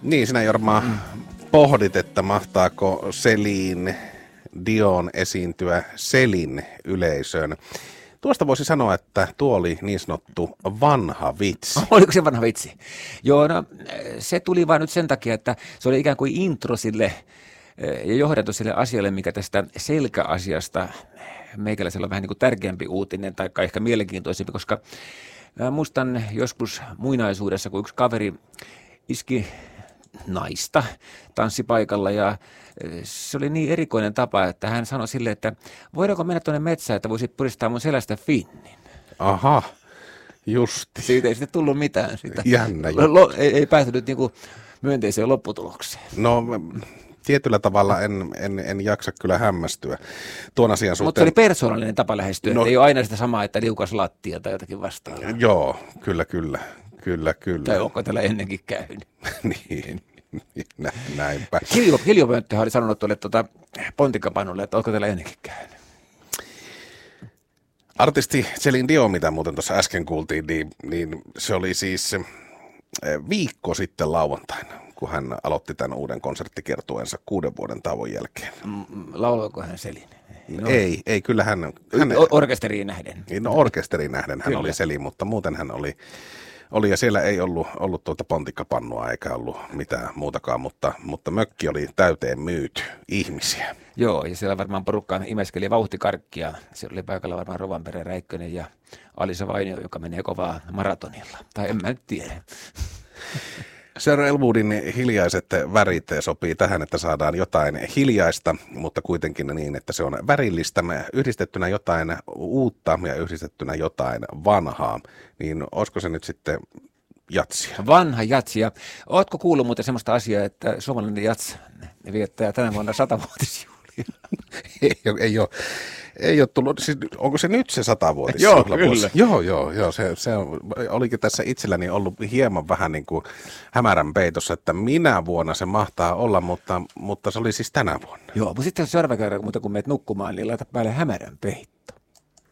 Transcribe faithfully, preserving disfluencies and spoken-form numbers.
Niin, sinä Jorma mm. pohdit, että mahtaako Celine Dion esiintyä Selin yleisöön. Tuosta voisi sanoa, että tuo oli niin sanottu vanha vitsi. Oliko se vanha vitsi? Joo, no se tuli vain nyt sen takia, että se oli ikään kuin intro sille ja johdatus sille asialle, mikä tästä selkäasiasta meikäläisellä on vähän niin kuin tärkeämpi uutinen tai ehkä mielenkiintoisempi, koska mä muistan joskus muinaisuudessa, kun yksi kaveri iski naista tanssipaikalla ja se oli niin erikoinen tapa, että hän sanoi sille, että voidaanko mennä tuonne metsään, että voisit puristaa mun selästä finnin. Aha, justi. Siitä ei sitten tullut mitään. Sitä. Jännä. Lo, ei, ei päätynyt niin kuin myönteiseen lopputulokseen. No tietyllä tavalla en, en, en jaksa kyllä hämmästyä tuon asian suhteen. Mutta se oli persoonallinen tapa lähestyä, no, että ei ole aina sitä samaa, että liukas lattia tai jotakin vastaavaa. Joo, kyllä, kyllä, kyllä, kyllä. Tai onko täällä ennenkin käynyt? Niin, nä, näinpä. Hiljo, Hiljo Pönttöhän oli sanonut tuolle tuota, Pontikkapannulle, että onko täällä ennenkin käynyt? Artisti Celine Dion, mitä muuten tuossa äsken kuultiin, niin, niin se oli siis viikko sitten lauantaina, kun hän aloitti tämän uuden konserttikiertueensa kuuden vuoden tauon jälkeen. Lauloiko hän Celine? No, ei, ei, kyllä hän... hän orkesteriin nähden. No orkesteriin nähden hän kyllä. Oli Celine, mutta muuten hän oli, oli ja siellä ei ollut, ollut tuota pontikkapannua eikä ollut mitään muutakaan, mutta, mutta mökki oli täyteen myyty ihmisiä. Joo, ja siellä varmaan porukkaan imeskeli vauhtikarkkia. Siellä oli paikalla varmaan Rovanperä Räikkönen ja Alisa Vainio, joka menee kovaa maratonilla. Tai en mä nyt tiedä. Sir Elwoodin hiljaiset värit sopii tähän, että saadaan jotain hiljaista, mutta kuitenkin niin, että se on värillistä, yhdistettynä jotain uutta ja yhdistettynä jotain vanhaa. Niin olisiko se nyt sitten jatsia? Vanha jatsia. Ootko kuullut muuten semmoista asiaa, että suomalainen jats viettää tänä vuonna satavuotisjuhlia? ei, ei ole. Ei ole tullut, siis onko se nyt se satavuotis? Joo, kyllä. Joo, joo, joo. Se, se on, olikin tässä itselläni ollut hieman vähän niin kuin hämärän peitossa, että minä vuonna se mahtaa olla, mutta, mutta se oli siis tänä vuonna. Joo, mutta sitten seuraava kerran, kun meet nukkumaan, niin laita päälle hämärän peitto.